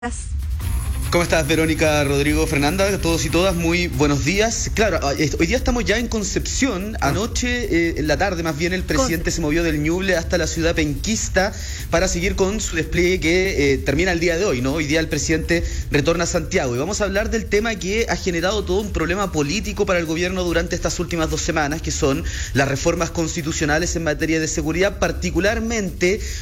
¿Cómo estás, Verónica, Rodrigo, Fernanda? Todos y todas, muy buenos días. Claro, hoy día estamos ya en Concepción. Anoche, en la tarde más bien, el presidente se movió del Ñuble hasta la ciudad penquista para seguir con su despliegue que termina el día de hoy, ¿no? Hoy día el presidente retorna a Santiago y vamos a hablar del tema que ha generado todo un problema político para el gobierno durante estas últimas 2 semanas, que son las reformas constitucionales en materia de seguridad, particularmente